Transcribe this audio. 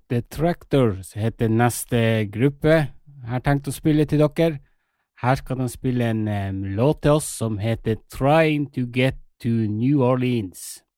The Tractors heter neste gruppe. Jeg har tenkt å spille til dere. Her skal de spille en låt til oss som heter Trying to Get to New Orleans.